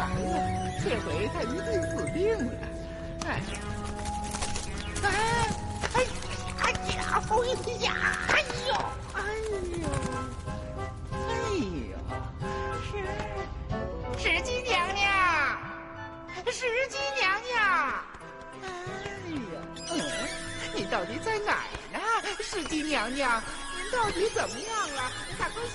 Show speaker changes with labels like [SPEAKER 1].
[SPEAKER 1] 完了，这回他一定死定了。哎呀，哎呀，哎呀，哎呦，哎呦，哎呦，石矶娘娘，石矶娘娘，哎呀，你到底在哪儿呢？石矶娘娘，您到底怎么样了？你赶快